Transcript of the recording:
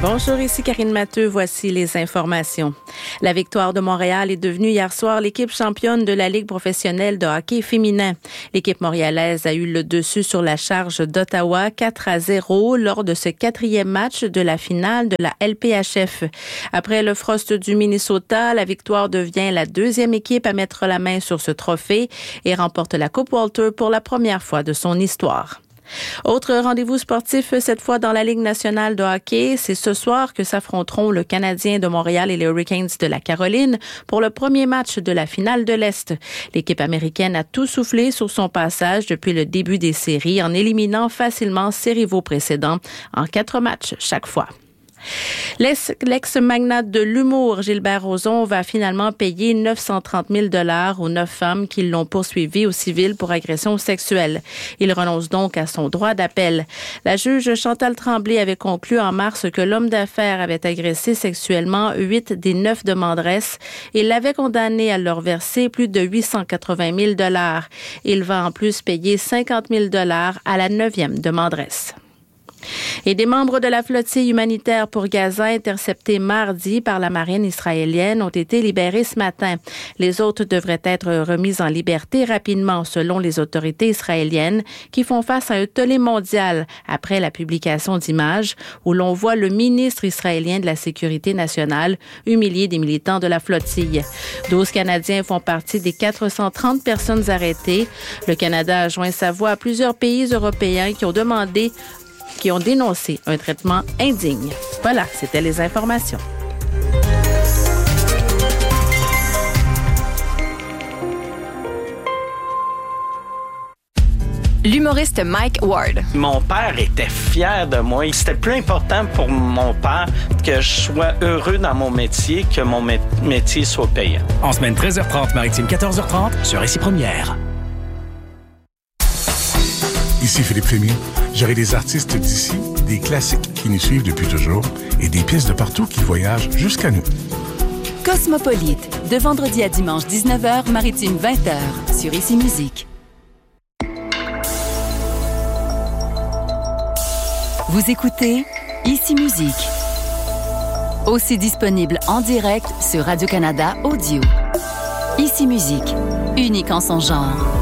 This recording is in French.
Bonjour, ici Karine Matteux. Voici les informations. La Victoire de Montréal est devenue hier soir l'équipe championne de la Ligue professionnelle de hockey féminin. L'équipe montréalaise a eu le dessus sur la charge d'Ottawa 4-0 lors de ce 4e match de la finale de la LPHF. Après le Frost du Minnesota, la Victoire devient la 2e équipe à mettre la main sur ce trophée et remporte la Coupe Walter pour la première fois de son histoire. Autre rendez-vous sportif, cette fois dans la Ligue nationale de hockey. C'est ce soir que s'affronteront le Canadien de Montréal et les Hurricanes de la Caroline pour le premier match de la finale de l'Est. L'équipe américaine a tout soufflé sur son passage depuis le début des séries en éliminant facilement ses rivaux précédents en 4 matchs chaque fois. L'ex-magnate de l'humour Gilbert Rozon va finalement payer 930 000 $ aux 9 femmes qui l'ont poursuivi au civil pour agression sexuelle. Il renonce donc à son droit d'appel. La juge Chantal Tremblay avait conclu en mars que l'homme d'affaires avait agressé sexuellement 8 des 9 demanderesses et l'avait condamné à leur verser plus de 880 000 $. Il va en plus payer 50 000 $ à la 9e demanderesse. Et des membres de la flottille humanitaire pour Gaza interceptés mardi par la marine israélienne ont été libérés ce matin. Les autres devraient être remis en liberté rapidement selon les autorités israéliennes qui font face à un tollé mondial après la publication d'images où l'on voit le ministre israélien de la Sécurité nationale humilier des militants de la flottille. 12 Canadiens font partie des 430 personnes arrêtées. Le Canada a joint sa voix à plusieurs pays européens qui ont dénoncé un traitement indigne. Voilà, c'était les informations. L'humoriste Mike Ward. Mon père était fier de moi. C'était plus important pour mon père que je sois heureux dans mon métier que mon métier soit payant. En semaine 13h30, maritime 14h30, sur Ici Première. Ici Philippe Fémier. J'aurai des artistes d'ici, des classiques qui nous suivent depuis toujours et des pièces de partout qui voyagent jusqu'à nous. Cosmopolite, de vendredi à dimanche 19h, maritime 20h, sur Ici Musique. Vous écoutez Ici Musique. Aussi disponible en direct sur Radio-Canada Audio. Ici Musique, unique en son genre.